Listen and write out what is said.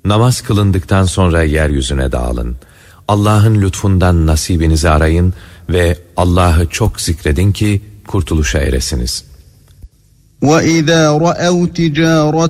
Namaz kılındıktan sonra yeryüzüne dağılın. Allah'ın lütfundan nasibinizi arayın ve Allah'ı çok zikredin ki kurtuluşa eresiniz. وَإِذَا رَأَوْا تِجَارَةً